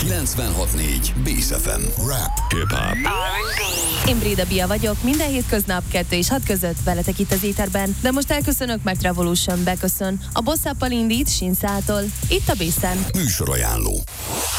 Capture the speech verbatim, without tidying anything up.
kilencvenhat négy Bész ef em. Rap, hip-hop. Én Bréda Bia vagyok, minden hétköznap kettő és hat között veletek itt az éterben, de most elköszönök, mert Revolution beköszön. A Boss Up-al indít Sinszától, itt a Bészen. Műsorajánló.